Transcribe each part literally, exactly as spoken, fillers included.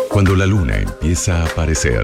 Cuando la luna empieza a aparecer,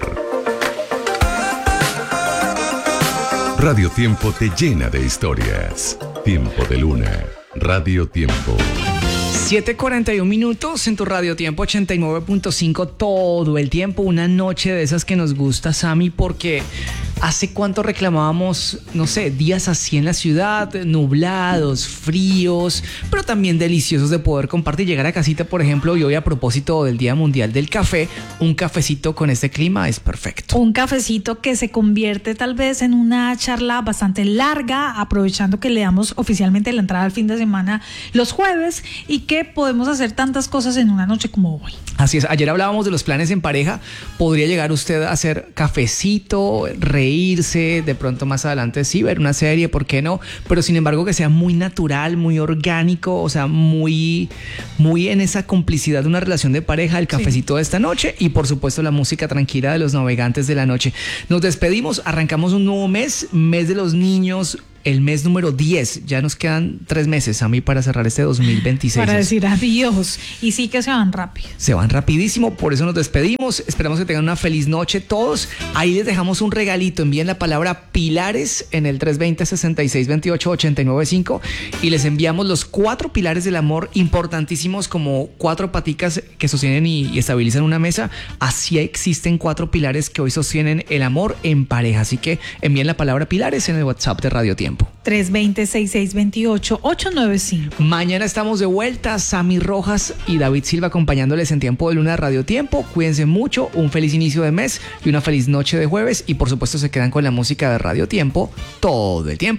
Radio Tiempo te llena de historias. Tiempo de Luna. Radio Tiempo. siete cuarenta y un minutos en tu Radio Tiempo ochenta y nueve punto cinco todo el tiempo. Una noche de esas que nos gusta, Sammy, porque ¿hace cuánto reclamábamos, no sé, días así en la ciudad, nublados, fríos, pero también deliciosos de poder compartir, llegar a casita, por ejemplo, y hoy a propósito del Día Mundial del Café, un cafecito con este clima es perfecto. Un cafecito que se convierte tal vez en una charla bastante larga, aprovechando que le damos oficialmente la entrada al fin de semana los jueves y que podemos hacer tantas cosas en una noche como hoy. Así es, ayer hablábamos de los planes en pareja. Podría llegar usted a hacer cafecito, reírse, de pronto más adelante sí, ver una serie, ¿por qué no? Pero sin embargo que sea muy natural, muy orgánico, o sea, muy, muy en esa complicidad de una relación de pareja, el cafecito sí. de esta noche y por supuesto la música tranquila de los navegantes de la noche. Nos despedimos, arrancamos un nuevo mes, mes de los niños. El mes número diez, ya nos quedan tres meses a mí para cerrar este dos mil veintiséis. Para decir adiós, y sí que se van rápido. Se van rapidísimo, por eso nos despedimos, esperamos que tengan una feliz noche todos. Ahí les dejamos un regalito, envíen la palabra pilares en el tres dos cero, seis seis dos ocho, ocho nueve cinco y les enviamos los cuatro pilares del amor importantísimos, como cuatro paticas que sostienen y, y estabilizan una mesa. Así existen cuatro pilares que hoy sostienen el amor en pareja, así que envíen la palabra pilares en el WhatsApp de Radio Tiempo. tres dos cero, seis seis dos ocho, ocho nueve cinco. Mañana estamos de vuelta, Sammy Rojas y David Silva acompañándoles en Tiempo de Luna de Radio Tiempo. Cuídense mucho, un feliz inicio de mes y una feliz noche de jueves y por supuesto se quedan con la música de Radio Tiempo todo el tiempo.